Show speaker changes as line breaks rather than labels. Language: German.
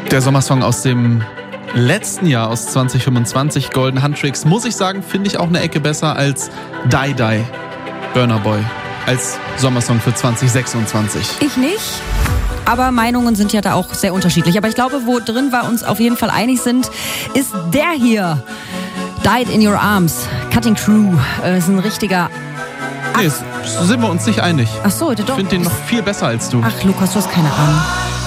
Der Sommersong aus dem letzten Jahr, aus 2025, Golden Handtricks, muss ich sagen, finde ich auch eine Ecke besser als Die Die, Burna Boy, als Sommersong für 2026.
Ich nicht. Aber Meinungen sind ja da auch sehr unterschiedlich. Aber ich glaube, wo drin wir uns auf jeden Fall einig sind, ist der hier. Died in Your Arms. Cutting Crew. Ist ein richtiger...
Nee, sind wir uns nicht einig.
Ach so, doch.
Ich finde den noch viel besser als du.
Ach, Lukas, du hast keine Ahnung.